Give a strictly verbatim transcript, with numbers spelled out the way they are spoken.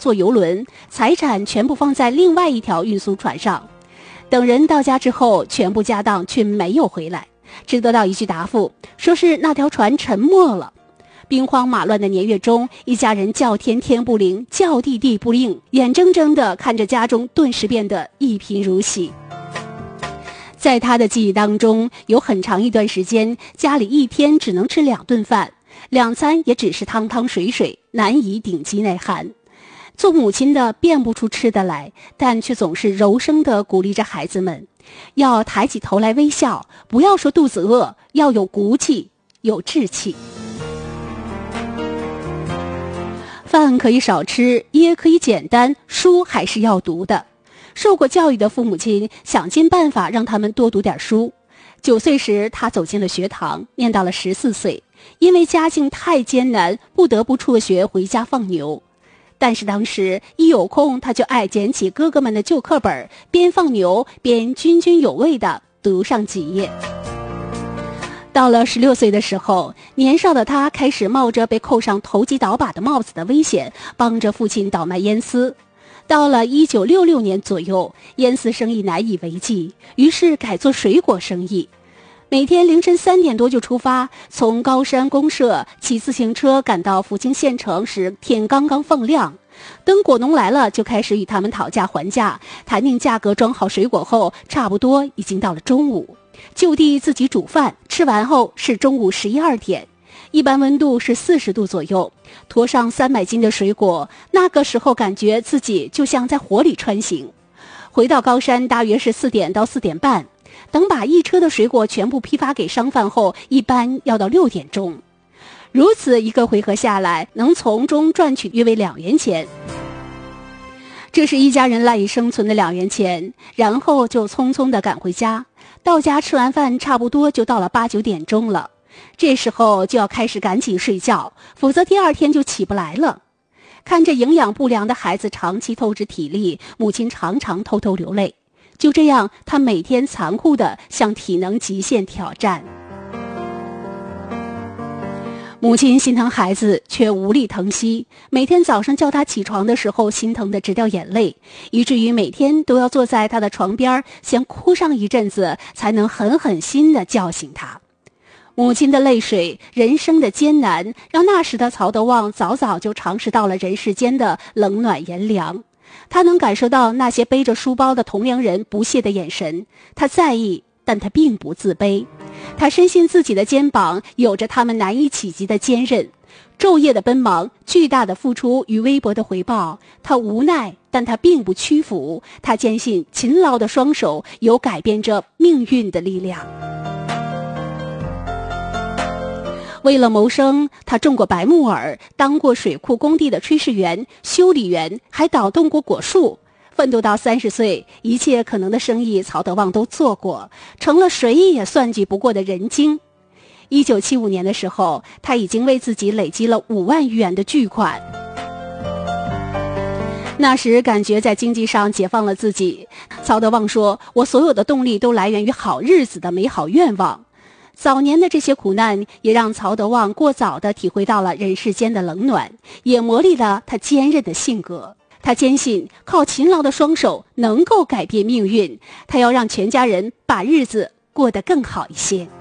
坐游轮，财产全部放在另外一条运输船上。等人到家之后，全部家当却没有回来，只得到一句答复，说是那条船沉没了。兵荒马乱的年月中，一家人叫天天不灵，叫地地不应，眼睁睁地看着家中顿时变得一贫如洗。在他的记忆当中，有很长一段时间，家里一天只能吃两顿饭，两餐也只是汤汤水水，难以顶饥耐寒。做母亲的辨不出吃的来，但却总是柔声地鼓励着孩子们，要抬起头来微笑，不要说肚子饿，要有骨气，有志气。饭可以少吃，也可以简单，书还是要读的。受过教育的父母亲想尽办法让他们多读点书。九岁时，他走进了学堂，念到了十四岁，因为家境太艰难，不得不辍学回家放牛。但是当时一有空，他就爱捡起哥哥们的旧课本，边放牛边津津有味地读上几页。到了十六岁的时候，年少的他开始冒着被扣上投机倒把的帽子的危险，帮着父亲倒卖烟丝。到了一九六六年左右，烟丝生意难以为继，于是改做水果生意。每天凌晨三点多就出发，从高山公社骑自行车赶到福清县城时，天刚刚放亮。等果农来了，就开始与他们讨价还价，谈定价格，装好水果后，差不多已经到了中午。就地自己煮饭，吃完后是中午十一二点，一般温度是四十度左右。驮上三百斤的水果，那个时候感觉自己就像在火里穿行。回到高山大约是四点到四点半。等把一车的水果全部批发给商贩后，一般要到六点钟。如此一个回合下来，能从中赚取约为两元钱。这是一家人赖以生存的两元钱，然后就匆匆地赶回家。到家吃完饭，差不多就到了八九点钟了。这时候就要开始赶紧睡觉，否则第二天就起不来了。看着营养不良的孩子长期透支体力，母亲常常偷偷流泪。就这样，他每天残酷地向体能极限挑战。母亲心疼孩子，却无力疼惜。每天早上叫他起床的时候，心疼得直掉眼泪，以至于每天都要坐在他的床边，先哭上一阵子，才能狠狠心地叫醒他。母亲的泪水，人生的艰难，让那时的曹德旺早早就尝试到了人世间的冷暖炎凉。他能感受到那些背着书包的同龄人不屑的眼神，他在意，但他并不自卑。他深信自己的肩膀有着他们难以企及的坚韧。昼夜的奔忙，巨大的付出与微薄的回报，他无奈，但他并不屈服。他坚信勤劳的双手有改变着命运的力量。为了谋生，他种过白木耳，当过水库工地的炊事员、修理员，还倒动过果树。奋斗到三十岁，一切可能的生意曹德旺都做过，成了谁也算计不过的人精。一九七五年的时候，他已经为自己累积了五万余元的巨款。那时感觉在经济上解放了自己。曹德旺说，我所有的动力都来源于好日子的美好愿望。早年的这些苦难也让曹德旺过早地体会到了人世间的冷暖，也磨砺了他坚韧的性格。他坚信靠勤劳的双手能够改变命运，他要让全家人把日子过得更好一些。